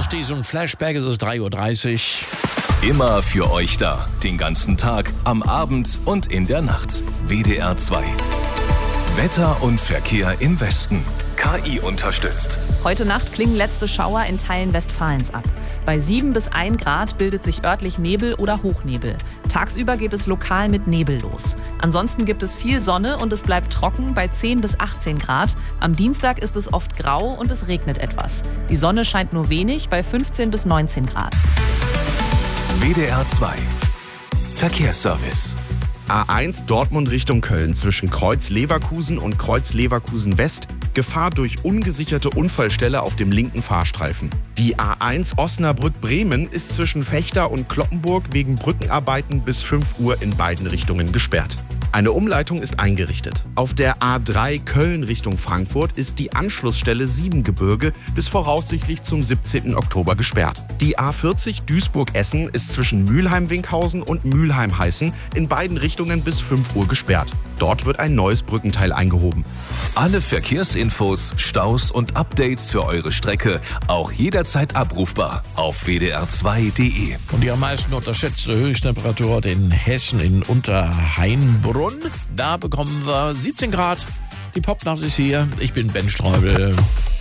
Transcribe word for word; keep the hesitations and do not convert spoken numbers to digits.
Nach diesem Flashback ist es drei Uhr dreißig. Immer für euch da. Den ganzen Tag, am Abend und in der Nacht. W D R zwei. Wetter und Verkehr im Westen. K I unterstützt. Heute Nacht klingen letzte Schauer in Teilen Westfalens ab. Bei sieben bis ein Grad bildet sich örtlich Nebel oder Hochnebel. Tagsüber geht es lokal mit Nebel los. Ansonsten gibt es viel Sonne und es bleibt trocken bei zehn bis achtzehn Grad. Am Dienstag ist es oft grau und es regnet etwas. Die Sonne scheint nur wenig bei fünfzehn bis neunzehn Grad. W D R zwei. Verkehrsservice. A eins Dortmund Richtung Köln zwischen Kreuz Leverkusen und Kreuz Leverkusen West. Gefahr durch ungesicherte Unfallstelle auf dem linken Fahrstreifen. Die A eins Osnabrück-Bremen ist zwischen Vechta und Cloppenburg wegen Brückenarbeiten bis fünf Uhr in beiden Richtungen gesperrt. Eine Umleitung ist eingerichtet. Auf der A drei Köln Richtung Frankfurt ist die Anschlussstelle Siebengebirge bis voraussichtlich zum siebzehnten Oktober gesperrt. Die A vierzig Duisburg-Essen ist zwischen Mülheim-Winkhausen und Mülheim-Heißen in beiden Richtungen bis fünf Uhr gesperrt. Dort wird ein neues Brückenteil eingehoben. Alle Verkehrsinfos, Staus und Updates für eure Strecke auch jederzeit abrufbar auf w d r zwei punkt d e. Und die am meisten unterschätzte Höchsttemperatur in Hessen in Unterhainbrunn. Da bekommen wir siebzehn Grad. Die Popnacht ist hier. Ich bin Ben Streubel.